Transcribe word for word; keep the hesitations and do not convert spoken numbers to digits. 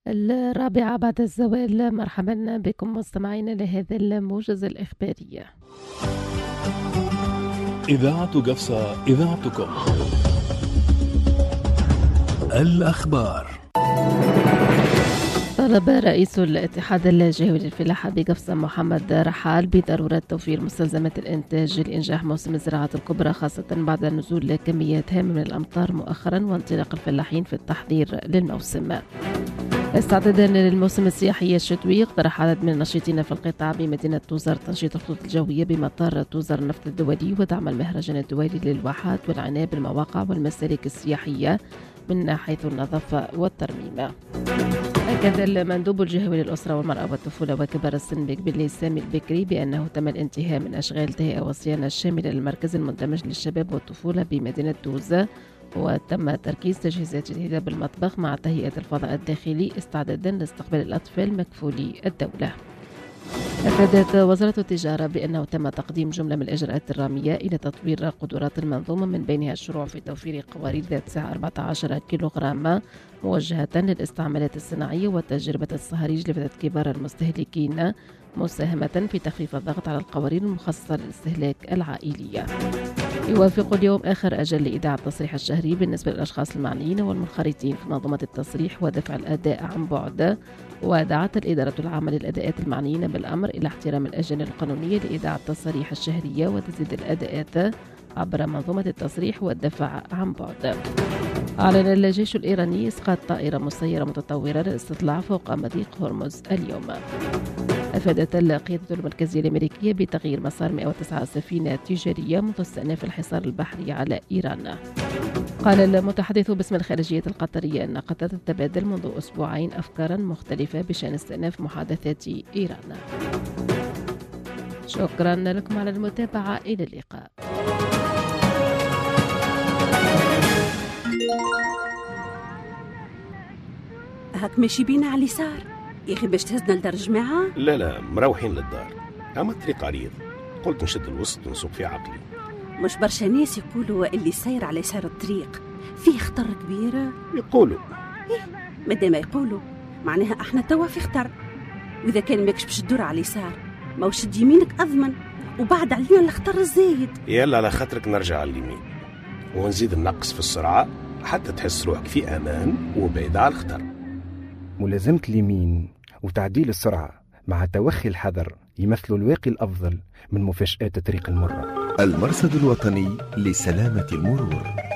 الرابعة بعد الزوال. مرحبا بكم مستمعينا لهذا الموجز الإخباري. إذاعة قفصة، إذاعتكم. الأخبار. طلب رئيس الاتحاد الجهوي للفلاحة بقفصة محمد رحال بضرورة توفير مستلزمات الإنتاج لإنجاح موسم الزراعة الكبرى، خاصة بعد نزول كميات هامة من الأمطار مؤخرا وانطلاق الفلاحين في التحضير للموسم. استعدادا للموسم السياحي الشتوي، اقترح عدد من الناشطين في القطاع بمدينة توزر تنشيط الخطوط الجوية بمطار توزر النفط الدولي ودعم المهرجان الدولي للواحات والعناية بالمواقع والمسالك السياحية من حيث النظافة والترميم. أكد المندوب الجهوي للأسرة والمرأة والطفولة وكبار السن بقبلي سامي البكري بأنه تم الانتهاء من أشغال تهيئة وصيانة شاملة للمركز المندمج للشباب والطفولة بمدينة توزر، وتم تركيز تجهيزات جديدة بالمطبخ مع تهيئة الفضاء الداخلي استعدادا لاستقبال الأطفال مكفولي الدولة. أفادت وزارة التجارة بأنه تم تقديم جملة من الإجراءات الرامية إلى تطوير قدرات المنظومة، من بينها الشروع في توفير قوارير ذات سعة أربعة عشر كيلوغرام موجهة للاستعمالات الصناعية وتجربة الصهاريج لفتاة كبار المستهلكين، مساهمة في تخفيف الضغط على القوارير المخصصة للاستهلاك العائلي. يوافق اليوم آخر أجل لإيداع التصريح الشهري بالنسبة للأشخاص المعنيين والمنخرطين في منظومة التصريح ودفع الأداء عن بعد، ودعت الإدارة العامة للأداءات المعنيين بالأمر إلى احترام الأجال القانونية لإيداع التصاريح الشهرية وتسديد الأداءات عبر منظومة التصريح والدفع عن بعد. أعلن الجيش الإيراني إسقاط طائرة مسيرة متطورة للاستطلاع فوق مضيق هرمز اليوم. أفادت القيادة المركزية الأمريكية بتغيير مسار مئة وتسعة سفينة تجارية منذ استئناف الحصار البحري على إيران. قال المتحدث باسم الخارجية القطرية أن قطر تتبادل منذ أسبوعين أفكارا مختلفة بشأن استئناف محادثات إيران. شكرا لكم على المتابعة، إلى اللقاء. هاك ماشي بينا على اليسار يا اخي باش تهزنا لدار الجماعة. لا لا مروحين للدار، اما الطريق عريض، قلت نشد الوسط ونسوق في عقلي. مش برشا ناس يقولوا اللي ساير على يسار الطريق فيه خطر كبير؟ يقولوا إيه مادام يقولوا معناها احنا توا في خطر، واذا كان ماكش باش تدور على اليسار ما وشد يمينك اضمن، وبعد علينا الخطر الزايد. يلا على خاطرك نرجع على اليمين ونزيد النقص في السرعة حتى تحس روحك في امان وبعيد على الخطر. ملازمة اليمين وتعديل السرعة مع توخي الحذر يمثلوا الواقي الأفضل من مفاجآت الطريق المرة. المرصد الوطني لسلامة المرور.